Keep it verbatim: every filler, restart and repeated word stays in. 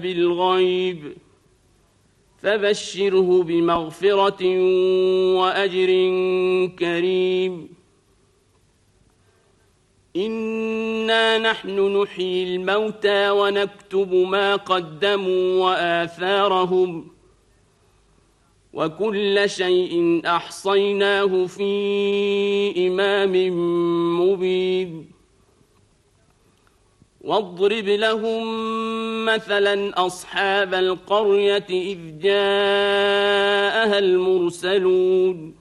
بالغيب فبشره بمغفرة وأجر كريم. إنا نحن نحيي الموتى ونكتب ما قدموا وآثارهم وكل شيء أحصيناه في إمام مبين. واضرب لهم مثلا أصحاب القرية إذ جاءها المرسلون